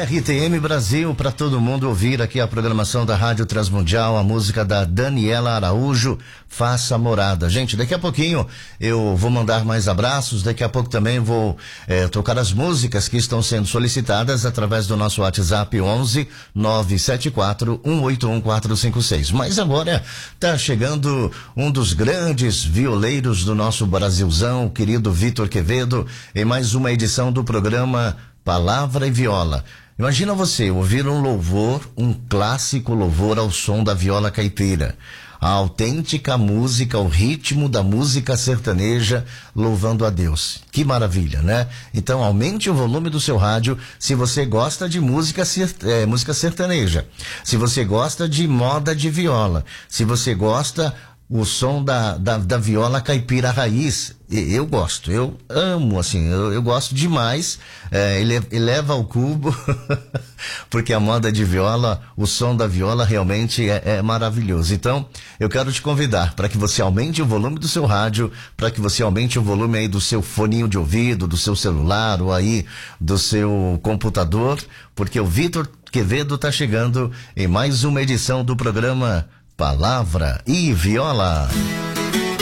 RTM Brasil, para todo mundo ouvir aqui a programação da Rádio Transmundial, a música da Daniela Araújo, Faça Morada. Gente, daqui a pouquinho eu vou mandar mais abraços, daqui a pouco também vou tocar as músicas que estão sendo solicitadas através do nosso WhatsApp 11 974 181 456. Mas agora tá chegando um dos grandes violeiros do nosso Brasilzão, o querido Vitor Quevedo, em mais uma edição do programa Palavra e Viola. Imagina você ouvir um louvor, um clássico louvor ao som da viola caipira. A autêntica música, o ritmo da música sertaneja, louvando a Deus. Que maravilha, né? Então aumente o volume do seu rádio se você gosta de música sertaneja. Se você gosta de moda de viola. Se você gosta o som da viola caipira raiz. Eu gosto, eu amo, assim, eu gosto demais, eleva ao cubo, porque a moda de viola, o som da viola realmente é maravilhoso. Então, eu quero te convidar para que você aumente o volume do seu rádio, para que você aumente o volume aí do seu foninho de ouvido, do seu celular ou aí do seu computador, porque o Vitor Quevedo está chegando em mais uma edição do programa Palavra e Viola.